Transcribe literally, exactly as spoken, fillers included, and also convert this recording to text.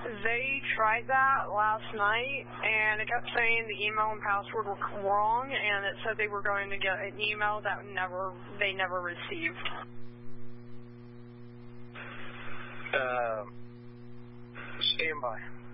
They tried that last night, and it kept saying the email and password were wrong, and it said they were going to get an email that never they never received. Uh, stand by.